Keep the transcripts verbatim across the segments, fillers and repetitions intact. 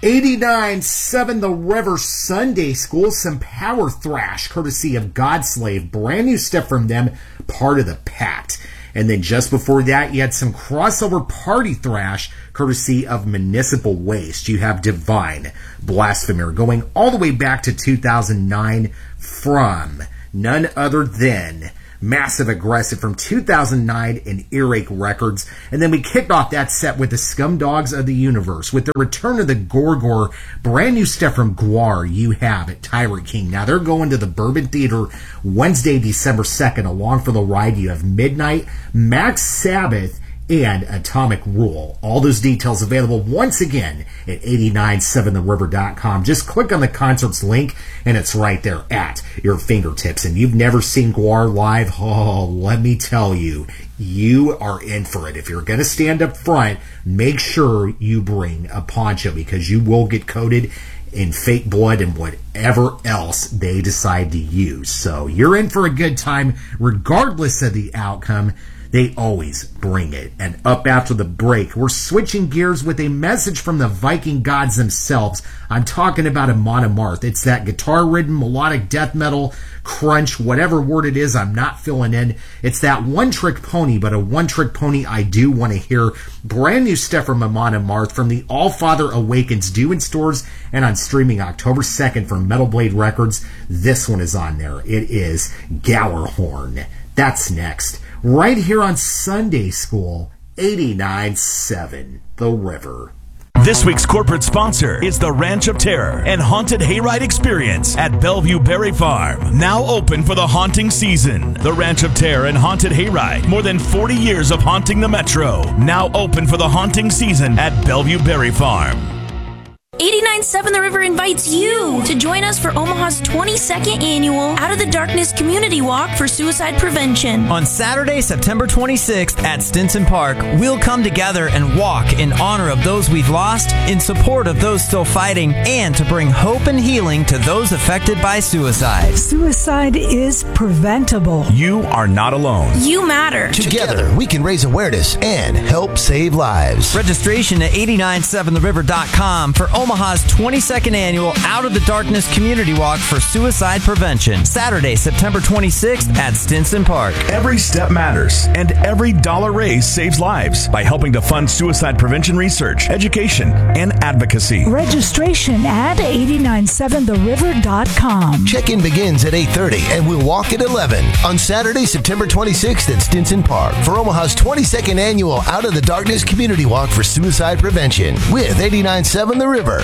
eighty-nine seven The River Sunday School, some power thrash courtesy of Godslave. Brand new stuff from them, part of the Pact. And then just before that, you had some crossover party thrash courtesy of Municipal Waste. You have Divine Blasphemer going all the way back to two thousand nine from none other than Massive Aggressive from two thousand nine in Earache Records. And then we kicked off that set with the Scumdogs of the Universe with the return of the Gorgor. Brand new stuff from Gwar you have at Tyrant King. Now they're going to the Bourbon Theater Wednesday, December second. Along for the ride, you have Midnight, Max Sabbath, and Atomic Rule. All those details available once again at eight nine seven the river dot com. Just click on the concerts link and it's right there at your fingertips. And you've never seen Gwar live? Oh, let me tell you, you are in for it. If you're going to stand up front, make sure you bring a poncho because you will get coated in fake blood and whatever else they decide to use. So you're in for a good time regardless of the outcome. They always bring it. And up after the break, we're switching gears with a message from the Viking gods themselves. I'm talking about Amon Amarth. It's that guitar-ridden melodic death metal, crunch, whatever word it is I'm not filling in. It's that one-trick pony, but a one-trick pony I do want to hear. Brand new stuff from Amon Amarth from the All-Father Awakens, due in stores and on streaming October second from Metal Blade Records. This one is on there. It is Gowerhorn. That's next. Right here on Sunday School, eighty-nine seven The River. This week's corporate sponsor is the Ranch of Terror and Haunted Hayride Experience at Bellevue Berry Farm. Now open for the haunting season. The Ranch of Terror and Haunted Hayride. More than forty years of haunting the Metro. Now open for the haunting season at Bellevue Berry Farm. eighty-nine seven The River invites you to join us for Omaha's twenty-second annual Out of the Darkness Community Walk for Suicide Prevention. On Saturday, September twenty-sixth at Stinson Park, we'll come together and walk in honor of those we've lost, in support of those still fighting, and to bring hope and healing to those affected by suicide. Suicide is preventable. You are not alone. You matter. Together, we can raise awareness and help save lives. Registration at eight nine seven the river dot com for Omaha's twenty-second annual Out of the Darkness Community Walk for Suicide Prevention. Saturday, September twenty-sixth at Stinson Park. Every step matters, and every dollar raised saves lives by helping to fund suicide prevention research, education, and advocacy. Registration at eight nine seven the river dot com. Check-in begins at eight thirty and we'll walk at eleven on Saturday, September twenty-sixth at Stinson Park for Omaha's twenty-second annual Out of the Darkness Community Walk for Suicide Prevention with eight nine seven The River.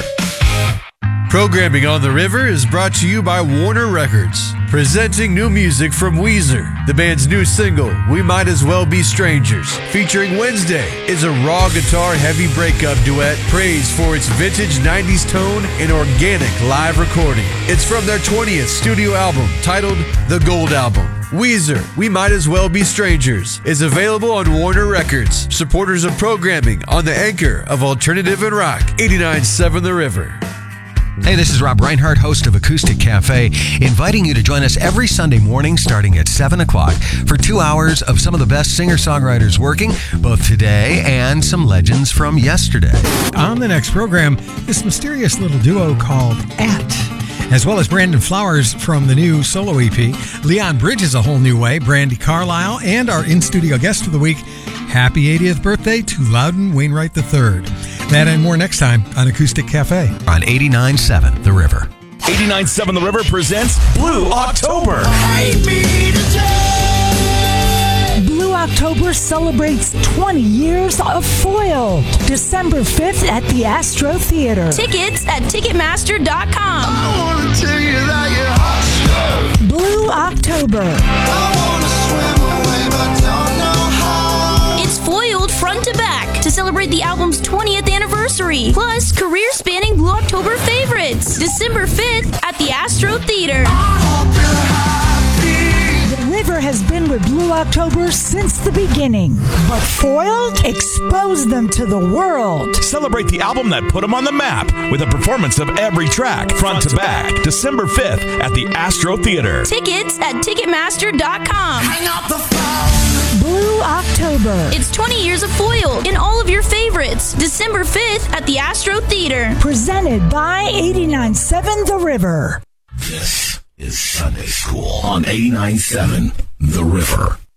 Programming on the River is brought to you by Warner Records, presenting new music from Weezer. The band's new single, We Might As Well Be Strangers, featuring Wednesday, is a raw guitar heavy breakup duet praised for its vintage nineties tone and organic live recording. It's from their twentieth studio album titled The Gold Album. Weezer, We Might As Well Be Strangers, is available on Warner Records. Supporters of programming on the anchor of alternative and rock, eighty-nine seven The River. Hey, this is Rob Reinhardt, host of Acoustic Cafe, inviting you to join us every Sunday morning starting at seven o'clock for two hours of some of the best singer-songwriters working, both today and some legends from yesterday. On the next program, this mysterious little duo called At, as well as Brandon Flowers from the new solo E P, Leon Bridges A Whole New Way, Brandy Carlisle, and our in-studio guest of the week, happy eightieth birthday to Loudon Wainwright the third. That and more next time on Acoustic Cafe. On eighty-nine seven The River. eighty-nine seven The River presents Blue October. Blue October celebrates twenty years of Foiled. December fifth at the Astro Theater. Tickets at ticketmaster dot com. I wanna tell you that you're hot. Blue October. I wanna swim away, but don't know how. It's Foiled front to back to celebrate the album's twentieth anniversary. Plus, career-spanning Blue October favorites. December fifth at the Astro Theater. The River has been with Blue October since the beginning, but Foiled exposed them to the world. Celebrate the album that put them on the map with a performance of every track, front to back. December fifth at the Astro Theater. Tickets at ticketmaster dot com. Hang up the phone. Blue October. It's twenty years of foil in all of your favorites. December fifth at the Astro Theater. Presented by eighty-nine point seven The River. This is Sunday School on eighty-nine point seven The River.